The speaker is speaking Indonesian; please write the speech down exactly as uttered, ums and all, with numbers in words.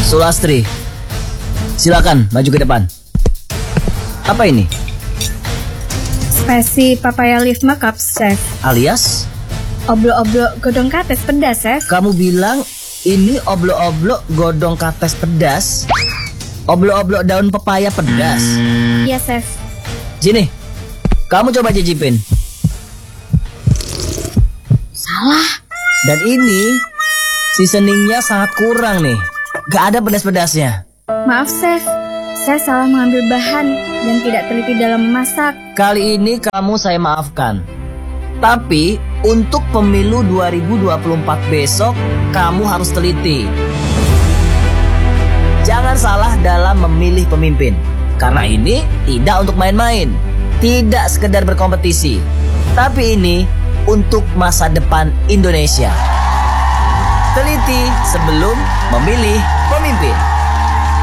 Sulastri, silakan maju ke depan. Apa ini? Spesi papaya leaf makeup, Chef. Alias? Oblok-oblok godong kates pedas, Chef. Kamu bilang ini oblok-oblok godong kates pedas? Oblok-oblok daun pepaya pedas? Iya, Chef. Sini, kamu coba cicipin. Salah. Dan ini seasoningnya sangat kurang nih. Gak ada pedas-pedasnya. Maaf, Chef. Saya salah mengambil bahan dan tidak teliti dalam memasak. Kali ini kamu saya maafkan. Tapi untuk pemilu dua ribu dua puluh empat besok, kamu harus teliti. Jangan salah dalam memilih pemimpin. Karena ini tidak untuk main-main. Tidak sekedar berkompetisi. Tapi ini untuk masa depan Indonesia. Teliti sebelum memilih pemimpin.